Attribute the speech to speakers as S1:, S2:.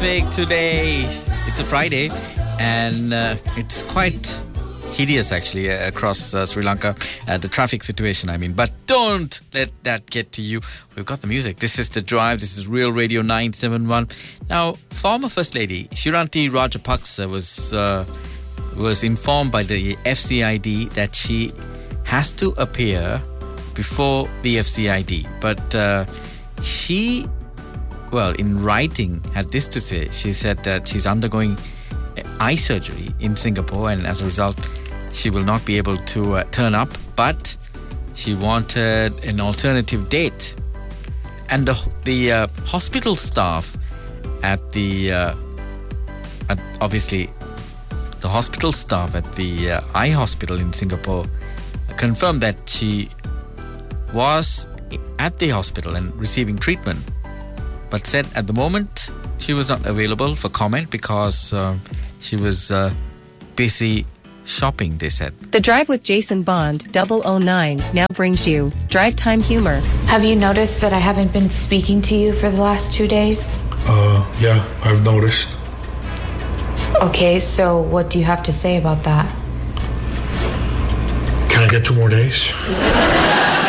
S1: traffic today. It's a Friday and it's quite hideous actually across Sri Lanka, the traffic situation I mean, but don't let that get to you. We've got the music. This is The Drive. This is Real Radio 971. Now, former First Lady Shiranti Rajapaksa was informed by the FCID that she has to appear before the FCID, but she, well, in writing had this to say. She said that she's undergoing eye surgery in Singapore, and as a result she will not be able to turn up, but she wanted an alternative date. And the hospital staff at obviously the hospital staff at the eye hospital in Singapore confirmed that she was at the hospital and receiving treatment, but said at the moment she was not available for comment because she was busy shopping, they said.
S2: The Drive with Jason Bond, 009, now brings you Drive Time Humor.
S3: Have you noticed that I haven't been speaking to you for the last 2 days?
S4: Yeah, I've noticed.
S3: Okay, so what do you have to say about that?
S4: Can I get 2 more days?